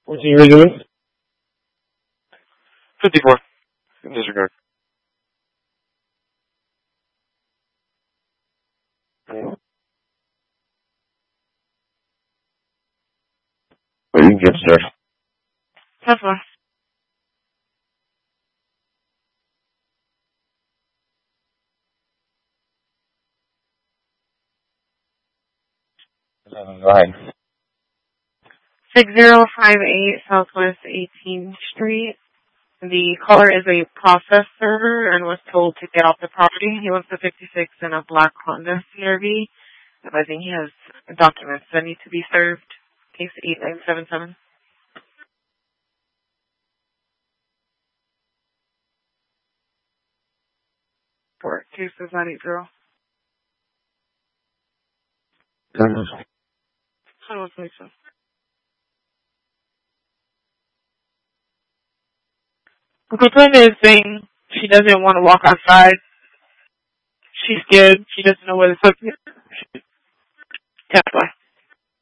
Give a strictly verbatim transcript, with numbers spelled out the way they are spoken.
fourteen resident. fifty-four. Disregard. But you can get there. That's fine. Go ahead. six zero five eight Southwest eighteenth Street. The caller is a process server and was told to get off the property. He wants the fifty-six in a black Honda C R V. I think he has documents that need to be served. Case eight nine seven seven. For cases nine eight zero. I don't think so. Brooklyn is saying she doesn't want to walk outside. She's scared. She doesn't know where the fuck is. That's why.